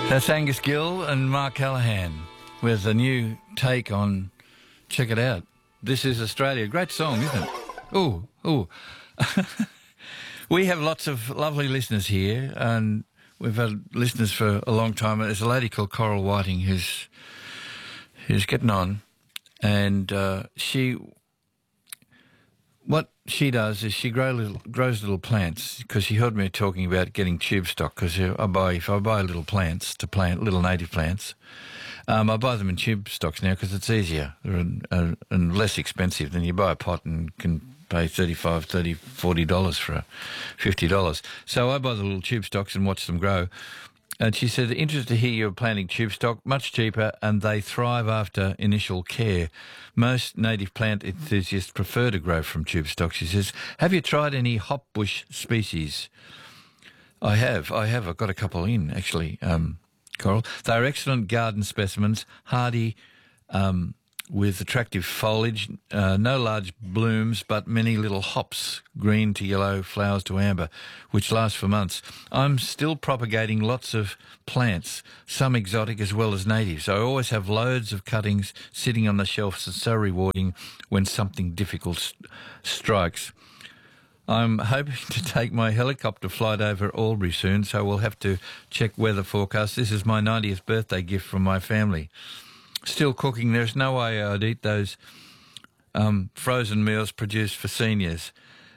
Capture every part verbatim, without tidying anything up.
That's Angus Gill and Mark Callahan with a new take on Check It Out. This is Australia. Great song, isn't it? Ooh, ooh. We have lots of lovely listeners here, and we've had listeners for a long time. There's a lady called Coral Whiting who's who's getting on, and uh, she... What she does is she grow little, grows little plants, because she heard me talking about getting tube stock, because I buy, if I buy little plants to plant, little native plants, um, I buy them in tube stocks now because it's easier and, uh, and less expensive than you buy a pot and can pay thirty-five, thirty, forty dollars for fifty dollars. So I buy the little tube stocks and watch them grow. And she said, interested to hear you're planting tube stock, much cheaper, and they thrive after initial care. Most native plant enthusiasts prefer to grow from tube stock. She says, have you tried any hopbush species? I have. I have. I've got a couple in, actually, um, Coral. They're excellent garden specimens, hardy, um, with attractive foliage, uh, no large blooms, but many little hops, green to yellow, flowers to amber, which last for months. I'm still propagating lots of plants, some exotic as well as native. So I always have loads of cuttings sitting on the shelves. It's so rewarding when something difficult st- strikes. I'm hoping to take my helicopter flight over Albury soon, so we'll have to check weather forecasts. This is my ninetieth birthday gift from my family. Still cooking. There's no way I'd eat those um, frozen meals produced for seniors.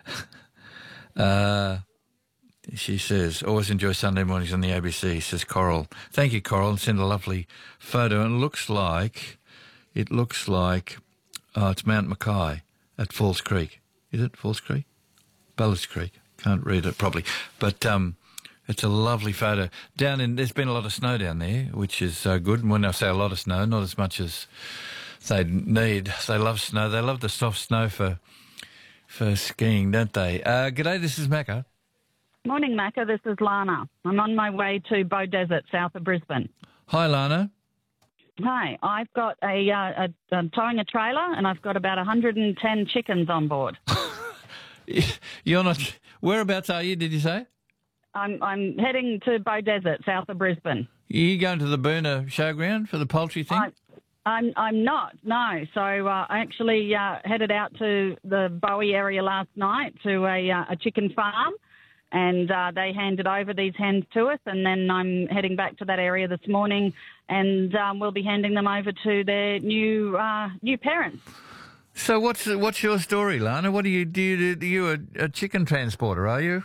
uh, she says, always enjoy Sunday mornings on the A B C, says Coral. Thank you, Coral, and send a lovely photo. And it looks like, it looks like, oh, it's Mount Mackay at Falls Creek. Is it Falls Creek? Ballas Creek. Can't read it properly. But... um it's a lovely photo. Down in, there's been a lot of snow down there, which is uh, good. And when I say a lot of snow, not as much as they need. They love snow. They love the soft snow for for skiing, don't they? Uh, g'day, this is Macca. Morning, Macca. This is Lana. I'm on my way to Bow Desert, south of Brisbane. Hi, Lana. Hi. I've got a, uh, a I'm towing a trailer, and I've got about one hundred ten chickens on board. You're not... Whereabouts are you, did you say? I'm I'm heading to Bow Desert, south of Brisbane. Are you going to the Boona showground for the poultry thing? I, I'm I'm not, no. So uh, I actually uh, headed out to the Bowie area last night to a, uh, a chicken farm, and uh, they handed over these hens to us, and then I'm heading back to that area this morning, and um, we'll be handing them over to their new uh, new parents. So what's what's your story, Lana? What do you do? You, do you a, a chicken transporter, are you?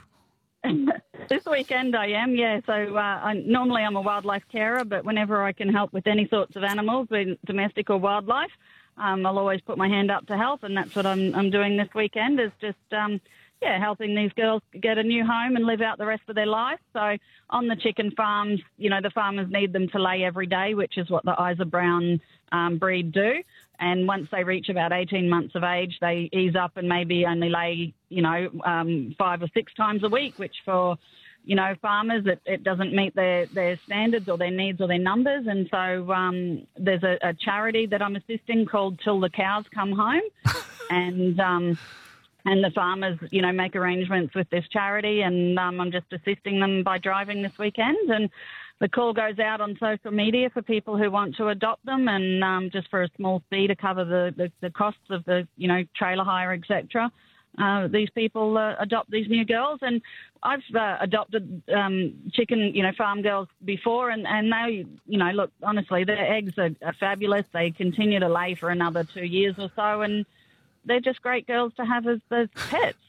This weekend I am, yeah. So uh, I, normally I'm a wildlife carer, but whenever I can help with any sorts of animals, be domestic or wildlife, um, I'll always put my hand up to help, and that's what I'm, I'm doing this weekend is just, um, yeah, helping these girls get a new home and live out the rest of their life. So on the chicken farms, you know, the farmers need them to lay every day, which is what the Isa Brown um, breed do. And once they reach about eighteen months of age, they ease up and maybe only lay, you know, um, five or six times a week, which for, you know, farmers, it, it doesn't meet their, their standards or their needs or their numbers. And so um, there's a, a charity that I'm assisting called Till the Cows Come Home. and um, and the farmers, you know, make arrangements with this charity, and um, I'm just assisting them by driving this weekend. And the call goes out on social media for people who want to adopt them, and um, just for a small fee to cover the, the, the costs of the, you know, trailer hire, et cetera. Uh, these people uh, adopt these new girls, and I've uh, adopted um, chicken, you know, farm girls before, and, and they, you know, look, honestly, their eggs are, are fabulous. They continue to lay for another two years or so, and they're just great girls to have as, as pets.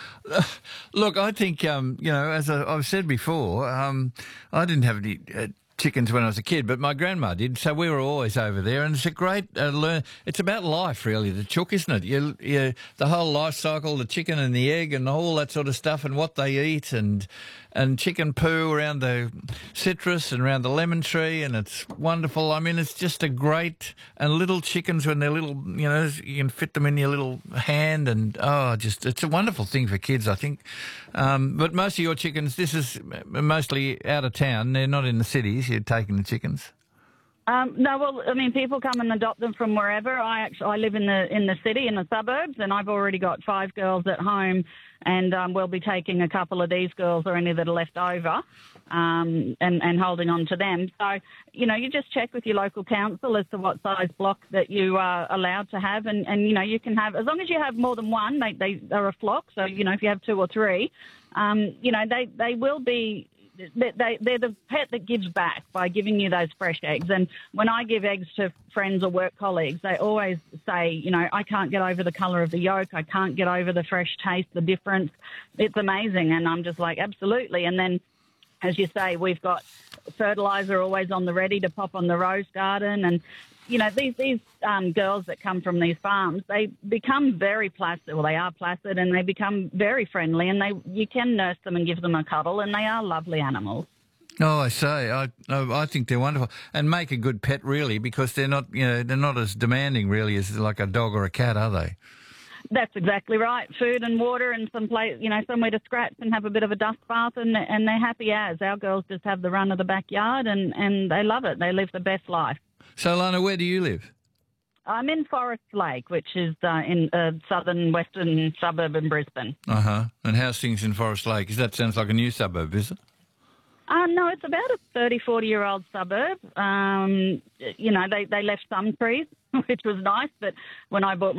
Look, I think, um, you know, as I, I've said before, um, I didn't have any uh, chickens when I was a kid, but my grandma did, so we were always over there, and it's a great uh, learn. It's about life, really, the chook, isn't it? You, you, the whole life cycle, the chicken and the egg and all that sort of stuff, and what they eat, and and chicken poo around the citrus and around the lemon tree, and it's wonderful. I mean, it's just a great, and little chickens when they're little, you know, you can fit them in your little hand, and oh, just, it's a wonderful thing for kids, I think. Um, but most of your chickens, this is mostly out of town. They're not in the cities. You're taking the chickens. Um, no, well, I mean, people come and adopt them from wherever. I actually I live in the in the city, in the suburbs, and I've already got five girls at home, and um, we'll be taking a couple of these girls or any that are left over, um, and and holding on to them. So, you know, you just check with your local council as to what size block that you are allowed to have, and, and you know, you can have, as long as you have more than one, they they are a flock. So, you know, if you have two or three, um, you know, they they will be. They, they're the pet that gives back by giving you those fresh eggs. And when I give eggs to friends or work colleagues, they always say, you know, I can't get over the colour of the yolk. I can't get over the fresh taste, the difference. It's amazing. And I'm just like, absolutely. And then, as you say, we've got fertiliser always on the ready to pop on the rose garden. And, you know, these these um, girls that come from these farms, they become very placid. Well, they are placid, and they become very friendly. And they you can nurse them and give them a cuddle, and they are lovely animals. Oh, I say, I I think they're wonderful, and make a good pet really, because they're not, you know, they're not as demanding really as like a dog or a cat, are they? That's exactly right. Food and water and some place, you know, somewhere to scratch and have a bit of a dust bath, and and they're happy as. Our girls just have the run of the backyard, and and they love it. They live the best life. So, Lana, where do you live? I'm in Forest Lake, which is uh, in a southern western suburb in Brisbane. Uh-huh. And how's things in Forest Lake? Is that sounds like a new suburb, is it? Uh, no, it's about a thirty, forty-year-old suburb. Um, you know, they, they left some trees, which was nice, but when I bought my